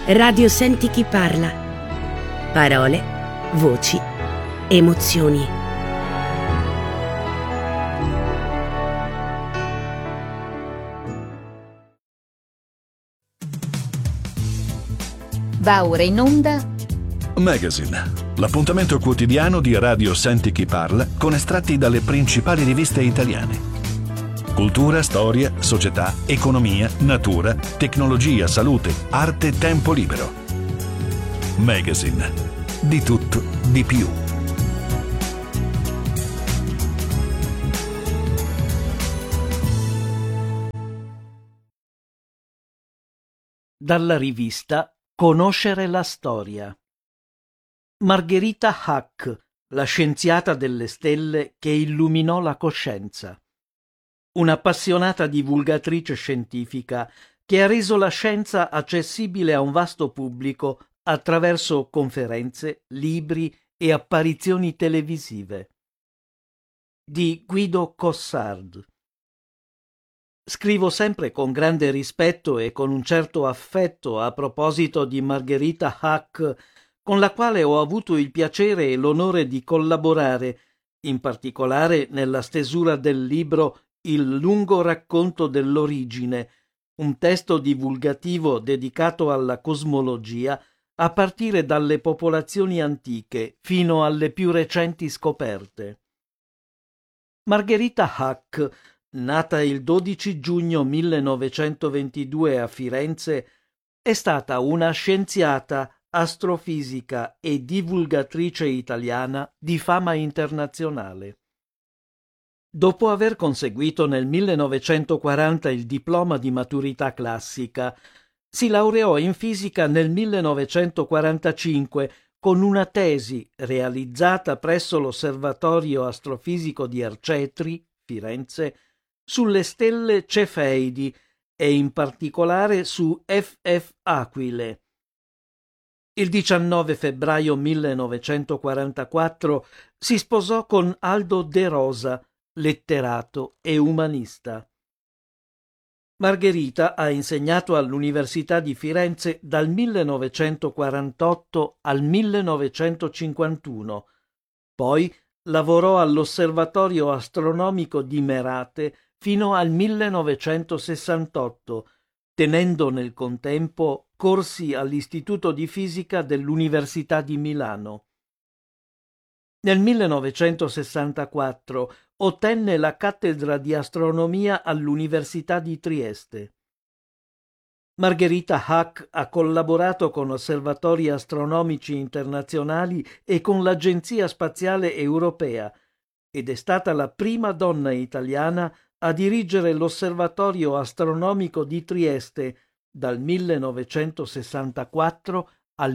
Radio Senti chi parla. Parole, voci, emozioni. Va ora in onda Magazine, l'appuntamento quotidiano di Radio Senti chi parla con estratti dalle principali riviste italiane. Cultura, storia, società, economia, natura, tecnologia, salute, arte, tempo libero. Magazine. Di tutto, di più. Dalla rivista Conoscere la storia. Margherita Hack, la scienziata delle stelle che illuminò la coscienza. Un'appassionata divulgatrice scientifica che ha reso la scienza accessibile a un vasto pubblico attraverso conferenze, libri e apparizioni televisive. Di Guido Cossard. Scrivo sempre con grande rispetto e con un certo affetto a proposito di Margherita Hack, con la quale ho avuto il piacere e l'onore di collaborare, in particolare nella stesura del libro Il lungo racconto dell'origine, un testo divulgativo dedicato alla cosmologia a partire dalle popolazioni antiche fino alle più recenti scoperte. Margherita Hack, nata il 12 giugno 1922 a Firenze, è stata una scienziata, astrofisica e divulgatrice italiana di fama internazionale. Dopo aver conseguito nel 1940 il diploma di maturità classica, si laureò in fisica nel 1945 con una tesi realizzata presso l'Osservatorio Astrofisico di Arcetri, Firenze, sulle stelle Cefeidi e in particolare su FF Aquile. Il 19 febbraio 1944 si sposò con Aldo De Rosa, letterato e umanista. Margherita ha insegnato all'Università di Firenze dal 1948 al 1951. Poi lavorò all'Osservatorio Astronomico di Merate fino al 1968, tenendo nel contempo corsi all'Istituto di Fisica dell'Università di Milano. Nel 1964 ottenne la cattedra di astronomia all'Università di Trieste. Margherita Hack ha collaborato con osservatori astronomici internazionali e con l'Agenzia Spaziale Europea ed è stata la prima donna italiana a dirigere l'Osservatorio Astronomico di Trieste dal 1964 al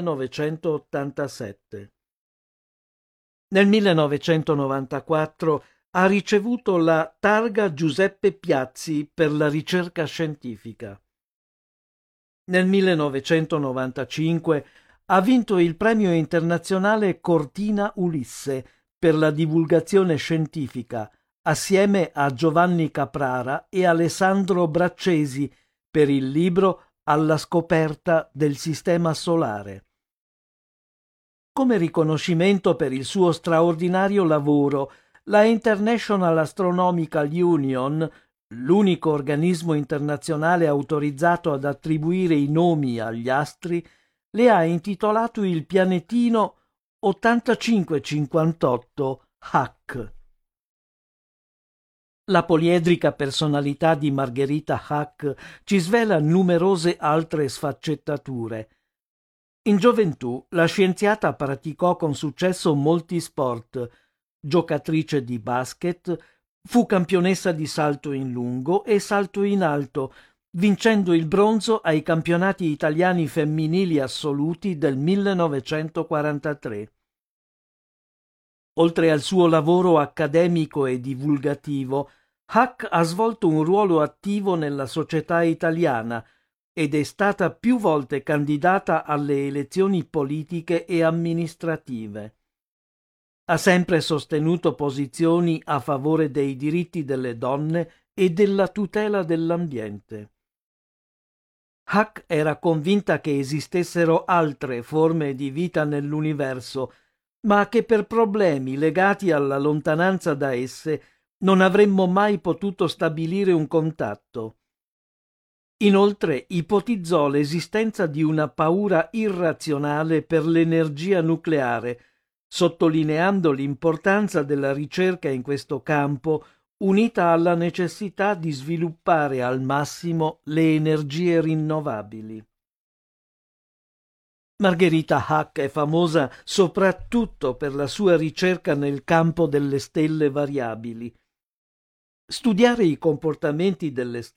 1987. Nel 1994 ha ricevuto la Targa Giuseppe Piazzi per la ricerca scientifica. Nel 1995 ha vinto il premio internazionale Cortina Ulisse per la divulgazione scientifica, assieme a Giovanni Caprara e Alessandro Braccesi per il libro Alla scoperta del Sistema Solare. Come riconoscimento per il suo straordinario lavoro, la International Astronomical Union, l'unico organismo internazionale autorizzato ad attribuire i nomi agli astri, le ha intitolato il pianetino 8558 Hack. La poliedrica personalità di Margherita Hack ci svela numerose altre sfaccettature. In gioventù la scienziata praticò con successo molti sport, giocatrice di basket, fu campionessa di salto in lungo e salto in alto, vincendo il bronzo ai campionati italiani femminili assoluti del 1943. Oltre al suo lavoro accademico e divulgativo, Hack ha svolto un ruolo attivo nella società italiana ed è stata più volte candidata alle elezioni politiche e amministrative. Ha sempre sostenuto posizioni a favore dei diritti delle donne e della tutela dell'ambiente. Huck era convinta che esistessero altre forme di vita nell'universo, ma che per problemi legati alla lontananza da esse non avremmo mai potuto stabilire un contatto. Inoltre ipotizzò l'esistenza di una paura irrazionale per l'energia nucleare, sottolineando l'importanza della ricerca in questo campo, unita alla necessità di sviluppare al massimo le energie rinnovabili. Margherita Huck è famosa soprattutto per la sua ricerca nel campo delle stelle variabili. Studiare i comportamenti delle